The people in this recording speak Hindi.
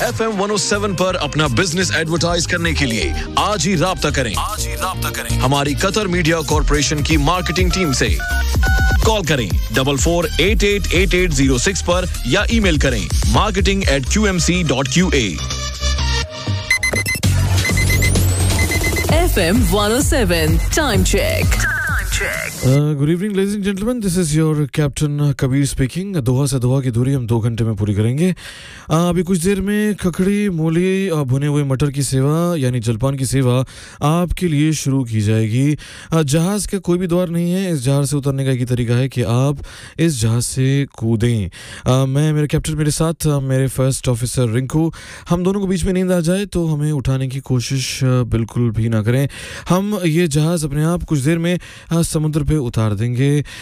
FM 107 पर अपना बिजनेस एडवर्टाइज करने के लिए आज ही राब्ता करें हमारी कतर मीडिया कॉर्पोरेशन की मार्केटिंग टीम से। कॉल करें 44888806 पर या ईमेल करें marketing@qmc.qa। FM 107 time check. Good evening ladies and gentleman, this is your captain Kabir speaking. दोहा से दोहा की दूरी हम 2 घंटे में पूरी करेंगे। अभी कुछ देर में खखड़ी, मूली और भुने हुए मटर की सेवा यानी जलपान की सेवा आपके लिए शुरू की जाएगी। जहाज़ का कोई भी द्वार नहीं है। इस जहाज़ से उतरने का एक ही तरीका है कि आप इस जहाज़ से कूदें। मैं, मेरे कैप्टन मेरे साथ, मेरे फर्स्ट ऑफिसर रिंकू, हम दोनों को बीच में नींद आ जाए तो हमें उठाने की कोशिश बिल्कुल भी ना करें। हम ये जहाज़ अपने आप कुछ देर में समुद्र पे उतार देंगे।